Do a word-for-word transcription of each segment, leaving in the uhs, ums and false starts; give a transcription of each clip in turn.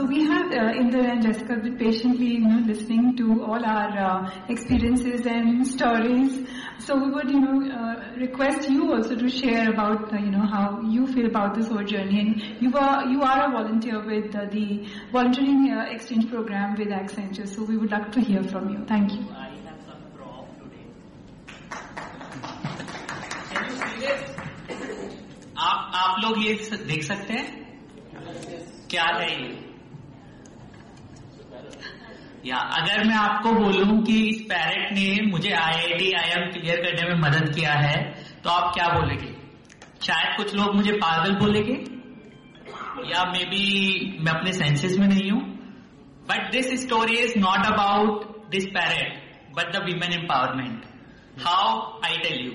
so we have uh, Inder and Jessica been patiently, you know, listening to all our uh, experiences and stories. So we would, you know, uh, request you also to share about, uh, you know, how you feel about this whole journey. And you are you are a volunteer with uh, the volunteering uh, exchange program with Accenture. So we would like to hear from you. Thank you. I have some prop today. Can you see this? आप आप लोग ये देख सकते हैं क्या है ये? या अगर मैं आपको बोलूं कि इस पैरेट ने मुझे आईआईटी आईएम क्लियर करने में मदद किया है, तो आप क्या बोलेंगे? शायद कुछ लोग मुझे पागल बोलेंगे, या मे बी मैं अपने सेंसेस में नहीं हूं. But this story is not about this parrot but the women empowerment. How I tell you.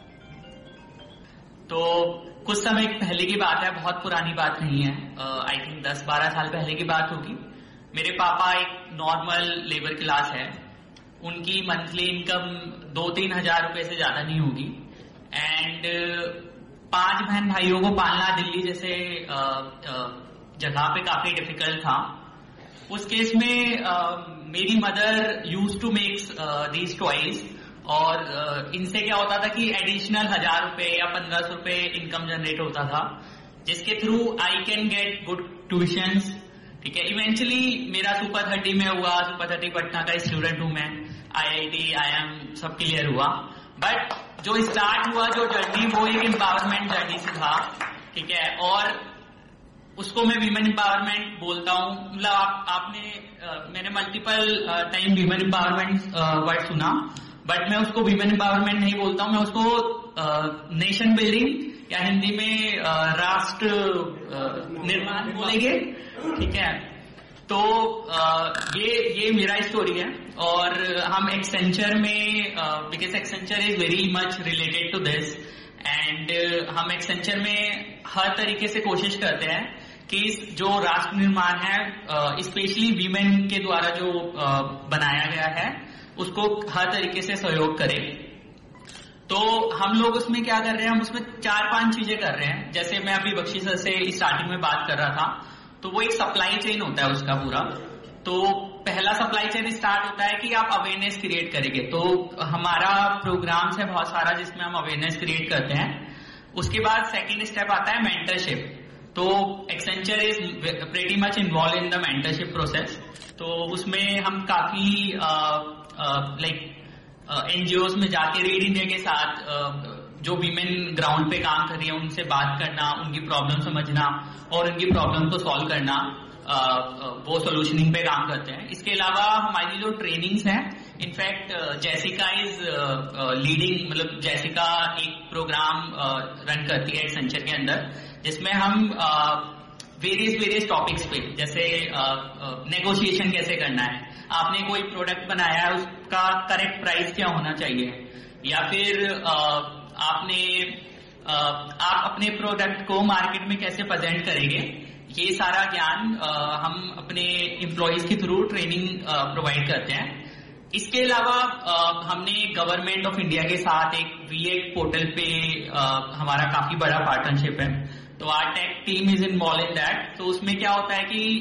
तो कुछ समय पहले की बात है, बहुत पुरानी बात नहीं है. आई थिंक दस बारह साल पहले की बात होगी. मेरे पापा एक नॉर्मल लेबर क्लास है. उनकी मंथली इनकम दो तीन हजार रुपए से ज्यादा नहीं होगी. एंड पांच बहन भाइयों को पालना दिल्ली जैसे जगह पे काफी डिफिकल्ट था. उस केस में uh, मेरी mother use to makes these toys. और uh, इनसे क्या होता था कि एडिशनल हजार रुपए या पंद्रह सौ रुपए इनकम जनरेट होता था, जिसके through I can get good tuitions. ठीक है. इवेंचुअली मेरा सुपर थर्टी में हुआ. सुपर थर्टी पटना का स्टूडेंट हूं मैं. आईआईटी आईएम सब क्लियर हुआ. बट जो स्टार्ट हुआ जो जर्नी वो एक एम्पावरमेंट जर्नी से था. ठीक है. और उसको मैं वीमेन एम्पावरमेंट बोलता हूं. मतलब आप, आपने uh, मैंने multiple time women empowerment word सुना, बट मैं उसको वीमेन एम्पावरमेंट नहीं बोलता हूं. मैं उसको नेशन uh, बिल्डिंग या हिंदी में uh, राष्ट्र uh, निर्माण बोलेंगे. ठीक है. तो uh, ये ये मेरा स्टोरी है. और हम एक्सेंचर में, because Accenture is very much related to this, and हम एक्सेंचर में हर तरीके से कोशिश करते हैं कि जो राष्ट्र निर्माण है, स्पेशली uh, वीमेन के द्वारा जो uh, बनाया गया है, उसको हर तरीके से सहयोग करें. तो हम लोग उसमें क्या कर रहे हैं, हम उसमें चार पांच चीजें कर रहे हैं. जैसे मैं अभी बख्शी सर से स्टार्टिंग में बात कर रहा था, तो वो एक सप्लाई चेन होता है उसका पूरा. तो पहला सप्लाई चेन स्टार्ट होता है कि आप अवेयरनेस क्रिएट करेंगे. तो हमारा प्रोग्राम्स है बहुत सारा जिसमें हम अवेयरनेस क्रिएट करते हैं. उसके बाद सेकेंड स्टेप आता है मेंटरशिप. तो Accenture is pretty much involve in the mentorship process. तो उसमें हम काफी लाइक एनजीओज में जाके रीड इंडिया के साथ uh, जो वीमेन ग्राउंड पे काम कर रही है उनसे बात करना, उनकी प्रॉब्लम समझना और उनकी प्रॉब्लम को सॉल्व करना, uh, uh, वो सोल्यूशनिंग पे काम करते हैं. इसके अलावा हमारी जो ट्रेनिंग्स हैं, इनफैक्ट जैसिका इज लीडिंग, मतलब जैसिका एक प्रोग्राम रन uh, करती है एक्सेंचर के अंदर, जिसमें हम वेरियस वेरियस टॉपिक्स पे, जैसे नेगोशिएशन uh, uh, कैसे करना है, आपने कोई प्रोडक्ट बनाया है उसका करेक्ट प्राइस क्या होना चाहिए, या फिर uh, आपने uh, आप अपने प्रोडक्ट को मार्केट में कैसे प्रेजेंट करेंगे, ये सारा ज्ञान uh, हम अपने एम्प्लॉयज के थ्रू ट्रेनिंग प्रोवाइड करते हैं. इसके अलावा uh, हमने गवर्नमेंट ऑफ इंडिया के साथ एक वीएक पोर्टल पे uh, हमारा काफी बड़ा पार्टनरशिप है. तो are tech team is involve in that. तो उसमें क्या होता है कि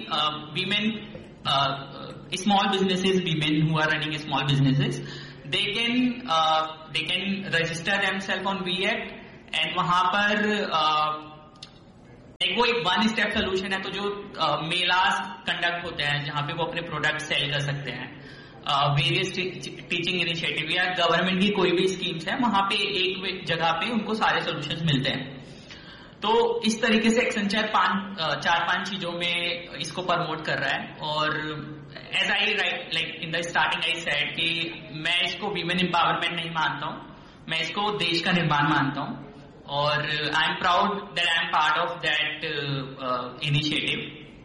women small businesses, women who are running small businesses, they can they can register themselves on वीएक. And वहां पर uh, एक वो एक वन स्टेप सोल्यूशन है. तो जो मेलास uh, कंडक्ट होते हैं जहां पे वो अपने प्रोडक्ट सेल कर सकते हैं, वेरियस टीचिंग इनिशिएटिव या गवर्नमेंट की कोई भी स्कीम्स है, वहां पे एक जगह पे उनको सारे सोल्यूशंस मिलते हैं. तो इस तरीके से एक्सेंचर पांच चार पांच चीजों में इसको प्रमोट कर रहा है. और as I right like in the starting I said कि मैं इसको वीमेन एम्पावरमेंट नहीं मानता हूं, मैं इसको देश का निर्माण मानता हूं. और I am proud that I am part of that initiative.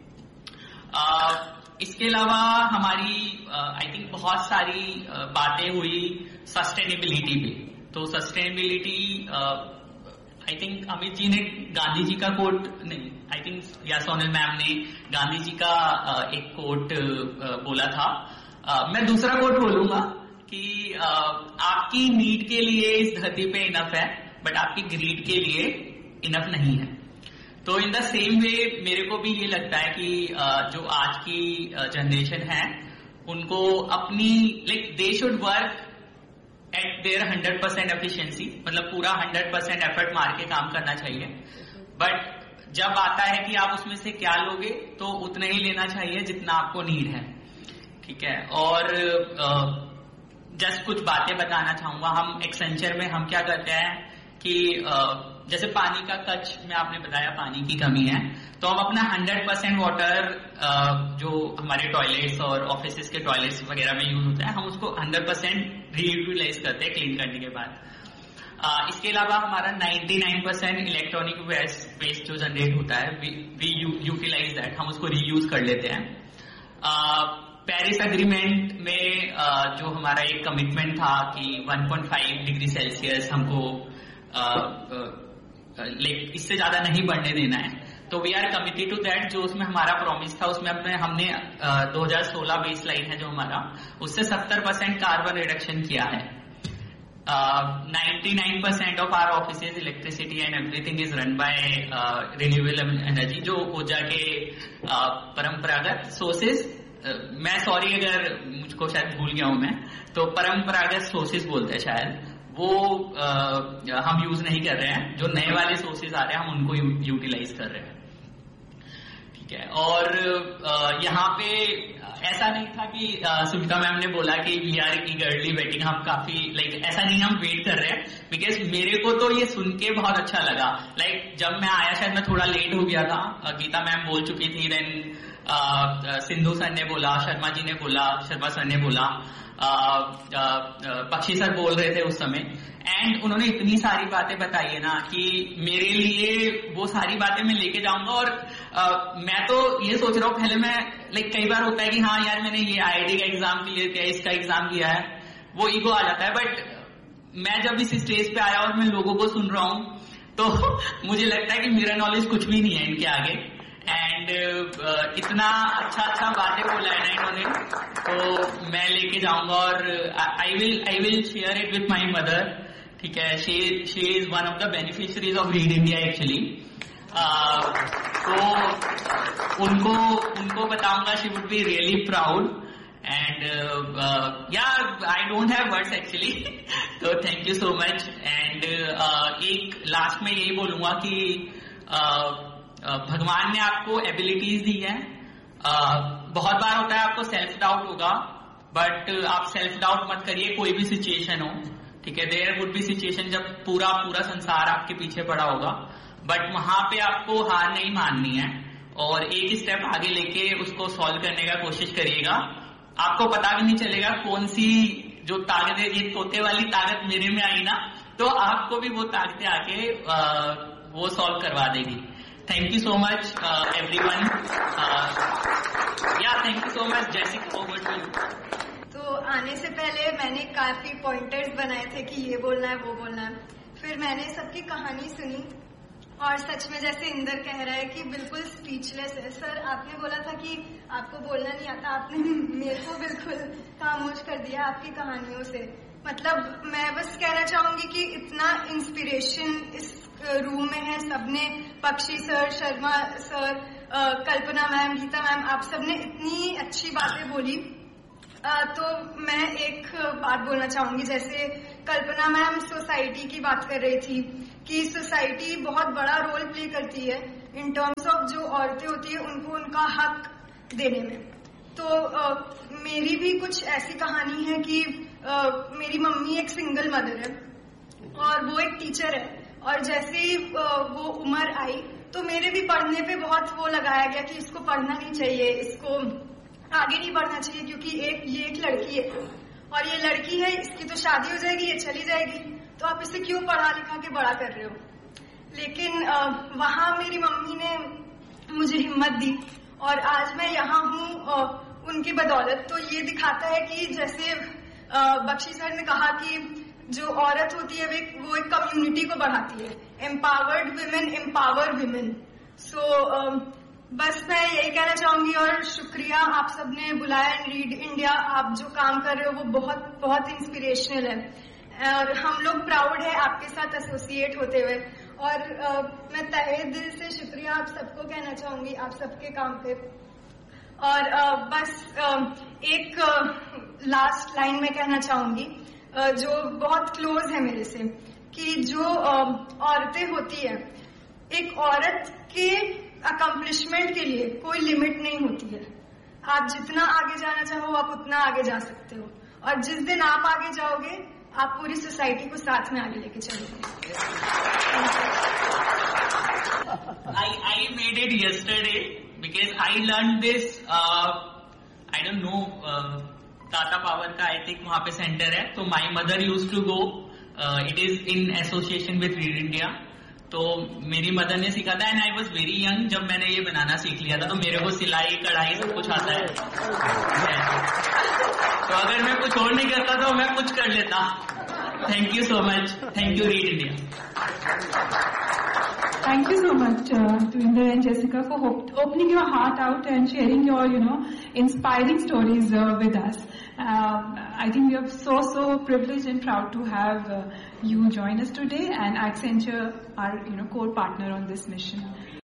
इसके अलावा हमारी आई uh, थिंक बहुत सारी uh, बातें हुई सस्टेनेबिलिटी पे. तो sustainability I think Amit ji ने गांधी जी का कोट, नहीं आई थिंक या सोनल मैम ने गांधी जी का uh, एक कोट uh, बोला था. uh, मैं दूसरा कोट बोलूंगा कि uh, आपकी नीड के लिए इस धरती पे इनफ है, बट आपकी ग्रीड के लिए इनफ नहीं है. तो इन द सेम वे मेरे को भी ये लगता है कि जो आज की जनरेशन है उनको अपनी like they should work at there hundred percent efficiency, मतलब पूरा हंड्रेड परसेंट एफर्ट मार के काम करना चाहिए। बट जब आता है कि आप उसमें से क्या लोगे तो उतना ही लेना चाहिए जितना आपको नीड है, ठीक है। और जस्ट uh, कुछ बातें बताना चाहूंगा। हम एक्सेंचर में हम क्या करते हैं कि uh, जैसे पानी का कच में आपने बताया पानी की कमी है, तो हम अपना हंड्रेड परसेंट वाटर जो हमारे टॉयलेट्स और ऑफिसेस के टॉयलेट्स वगैरह में यूज होता है हम उसको हंड्रेड परसेंट रीयूटिलाइज करते हैं क्लीन करने के बाद। uh, इसके अलावा हमारा ninety nine percent electronic waste waste जो जनरेट होता है वी यूटिलाइज दैट, हम उसको रीयूज कर लेते हैं। पेरिस uh, एग्रीमेंट में uh, जो हमारा एक कमिटमेंट था कि one point five degree Celsius हमको uh, uh, लाइक इससे ज्यादा नहीं बढ़ने देना है, तो we are committed to that. जो उसमें हमारा प्रॉमिस था उसमें अपने हमने दो हज़ार सोलह बेस लाइन है जो हमारा, उससे सत्तर परसेंट कार्बन रिडक्शन किया है। Ninety nine percent of our offices electricity and everything is run by renewable energy, जो ऊर्जा के uh, परंपरागत सोर्सेज, uh, मैं सॉरी अगर मुझको शायद भूल गया हूं मैं, तो परंपरागत सोर्सेज बोलते हैं शायद, वो आ, हम यूज नहीं कर रहे हैं। जो नए वाले सोर्सेज आ रहे हैं हम उनको यू, यूटिलाइज कर रहे हैं, ठीक है। और यहाँ पे ऐसा नहीं था कि सुमिता मैम ने बोला कि वी आर ईगरली वेटिंग, हम काफी लाइक like, ऐसा नहीं हम वेट कर रहे हैं, बिकॉज मेरे को तो ये सुन के बहुत अच्छा लगा। लाइक like, जब मैं आया शायद मैं थोड़ा लेट हो गया था, गीता मैम बोल चुकी थी, देन सिंधु सर ने बोला, शर्मा जी ने बोला, शर्मा सर ने बोला, पक्षी सर बोल रहे थे उस समय, एंड उन्होंने इतनी सारी बातें बताई है ना कि मेरे लिए वो सारी बातें मैं लेके जाऊंगा। और आ, मैं तो ये सोच रहा हूँ, पहले मैं लाइक कई बार होता है कि हाँ यार मैंने ये आईआईटी का एग्जाम क्लियर किया है, इसका एग्जाम किया है, वो ईगो आ जाता है। बट मैं जब इस स्टेज पे आया और मैं लोगों को सुन रहा हूँ तो मुझे लगता है कि मेरा नॉलेज कुछ भी नहीं है इनके आगे। एंड uh, इतना अच्छा अच्छा बातें बोला है ना इन्होंने, तो मैं लेके जाऊंगा और I will I will share it with my mother, ठीक है। She she is one of the beneficiaries of read India actually. तो उनको उनको बताऊंगा, she would be really proud. And या I don't have words actually, तो thank you so much. And एक last में यही बोलूंगा कि uh, भगवान ने आपको एबिलिटीज दी है। बहुत बार होता है आपको सेल्फ डाउट होगा, बट आप सेल्फ डाउट मत करिए, कोई भी सिचुएशन हो, ठीक है। देयर वुड बी सिचुएशन जब पूरा पूरा संसार आपके पीछे पड़ा होगा, बट वहां पे आपको हार नहीं माननी है और एक स्टेप आगे लेके उसको सॉल्व करने का कोशिश करिएगा। आपको पता भी नहीं चलेगा कौन सी जो ताकत है, ये तोते वाली ताकत मेरे में आई ना, तो आपको भी वो ताकतें आके आ, वो सॉल्व करवा देगी। Thank you so much, uh, everyone. Uh, yeah, thank you so much, Jessica. Over to you. तो आने से पहले मैंने काफी पॉइंटर्स बनाए थे कि ये बोलना है, वो बोलना है। फिर मैंने सबकी कहानी सुनी और सच में जैसे इंदर कह रहा है कि बिल्कुल स्पीचलेस है। सर, आपने बोला था कि आपको बोलना नहीं आता, आपने मेरे को बिल्कुल खामोश कर दिया आपकी कहानियों से। मतलब मैं बस कहना चाहूंगी कि इतना इंस्पिरेशन इस रूम में है सबने, पक्षी सर, शर्मा सर, कल्पना मैम, गीता मैम, आप सबने इतनी अच्छी बातें बोली। तो मैं एक बात बोलना चाहूंगी, जैसे कल्पना मैम सोसाइटी की बात कर रही थी कि सोसाइटी बहुत बड़ा रोल प्ले करती है इन टर्म्स ऑफ जो औरतें होती है उनको उनका हक देने में। तो आ, मेरी भी कुछ ऐसी कहानी है कि आ, मेरी मम्मी एक सिंगल मदर है और वो एक टीचर है, और जैसे ही वो उम्र आई तो मेरे भी पढ़ने पे बहुत वो लगाया गया कि इसको पढ़ना नहीं चाहिए, इसको आगे नहीं बढ़ना चाहिए, क्योंकि एक ये एक लड़की है और ये लड़की है, इसकी तो शादी हो जाएगी, ये चली जाएगी, तो आप इसे क्यों पढ़ा लिखा के बड़ा कर रहे हो। लेकिन आ, वहां मेरी मम्मी ने मुझे हिम्मत दी और आज मैं यहाँ हूँ उनकी बदौलत। तो ये दिखाता है कि जैसे बख्शी सर ने कहा कि जो औरत होती है वो एक कम्युनिटी को बढ़ाती है, एम्पावर्ड वुमेन एम्पावर वुमेन। सो बस मैं यही कहना चाहूंगी और शुक्रिया आप सबने बुलाया रीड इंडिया। आप जो काम कर रहे हो वो बहुत बहुत इंस्पिरेशनल है और हम लोग प्राउड है आपके साथ एसोसिएट होते हुए। और uh, मैं तहे दिल से शुक्रिया आप सबको कहना चाहूंगी, आप सबके काम पे। और uh, बस uh, एक लास्ट uh, लाइन में कहना चाहूंगी uh, जो बहुत क्लोज है मेरे से, कि जो uh, औरतें होती है, एक औरत के अकम्पलिशमेंट के लिए कोई लिमिट नहीं होती है। आप जितना आगे जाना चाहो आप उतना आगे जा सकते हो, और जिस दिन आप आगे जाओगे आप पूरी सोसाइटी को साथ में आगे लेके चलोगे। I I made it yesterday because I learned this. Uh, I don't know. Uh, Tata Power का I think वहाँ पे सेंटर है, तो my mother used to go. Uh, it is in association with Read India. तो मेरी mother ने सिखा था, and I was very young जब मैंने ये बनाना सीख लिया था, तो मेरे को सिलाई कढ़ाई सब कुछ आता है। तो अगर मैं कुछ और नहीं करता तो मैं कुछ कर लेता। Thank you so much, thank you read India. Thank you so much uh, to Inder and Jessica for op- opening your heart out and sharing your, you know, inspiring stories uh, with us. Uh, I think we are so, so privileged and proud to have uh, you join us today, and Accenture, our, you know, core partner on this mission.